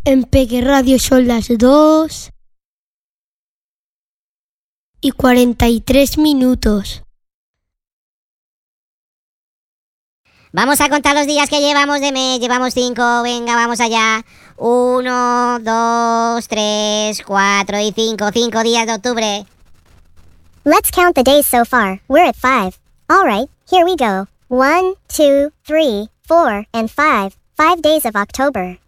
En Peque Radio son las 2:43. Vamos a contar los días que llevamos de mes. Llevamos 5. Venga, vamos allá. 1, 2, 3, 4 y 5. 5 días de octubre. Let's count the days so far. We're at 5. All right, here we go. 1, 2, 3, 4, and 5. 5 days of October.